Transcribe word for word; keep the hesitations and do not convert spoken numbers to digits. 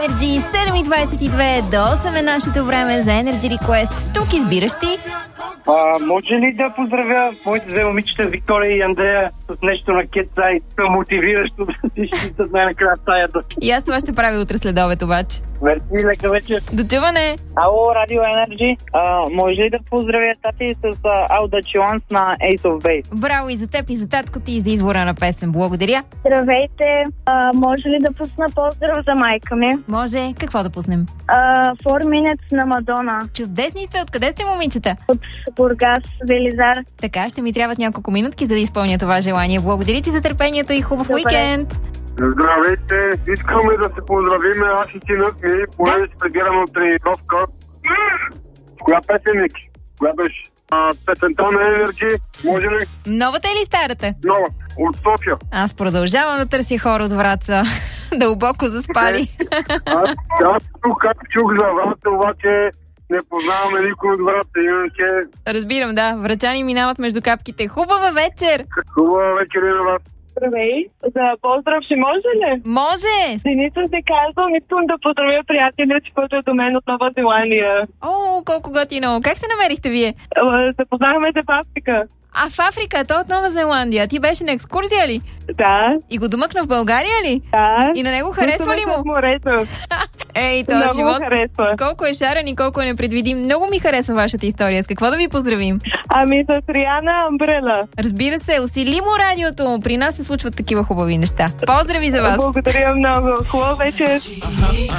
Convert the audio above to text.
Energy седем и двадесет и две до осем е нашето време за Energy Request. Тук избираш ти. А, може ли да поздравя моите две момичета Виктория и Андрея с нещо на Кетсайт, мотивиращо да си изчистят най-накрая стаята? И аз това ще правя утре след обед обаче. Мерси, лека вечер. До чуване! Ало, Радио Енерджи. Може ли да поздравя тати с Алда Чиланс на Ace of Base? Браво и за теб, и за татко ти, и за избора на песен. Благодаря. Здравейте. А, може ли да пусна поздрав за майка ми? Може. Какво да пуснем? А, Four Minutes на Мадона. Чудесни сте. Откъде сте, момичета? От Бургас, Велизар. Така, ще ми трябват няколко минутки, за да изпълня това желание. Благодаря ти за търпението и хубав Добре. уикенд. Здравейте! Искаме да се поздравиме, аз и синът ми, понеже се прибираме от тренировка. Коя песен, Ники? Коя беше? А, песента на Energy, може ли? Новата или старата? Нова, от София. Аз продължавам да търся хора от Враца. Дълбоко заспали. Аз, аз тук как чух за Враца, обаче не познаваме никой от Враца, иначе... Разбирам, да. Врачани минават между капките. Хубава вечер! Хубава вечер и на вас. Здравей. За поздрав ще може ли? Може! Деница се казвам, искам да поздравя приятеля си, който е до мен от Нова Зеландия. О, колко готино! Как се намерихте вие? Запознахме се в Африка. А в Африка, то от Нова Зеландия. Ти беше на екскурзия ли? Да. И го домъкна в България ли? Да. И на него харесва ли му? В морето. Ей, този Много живот. харесва. Колко е шарен и колко е непредвидим. Много ми харесва вашата история. С какво да ви поздравим? Ами с Риана Амбрела. Разбира се, усили му радиото. При нас се случват такива хубави неща. Поздрави за вас! Благодаря много. Хубава вечер.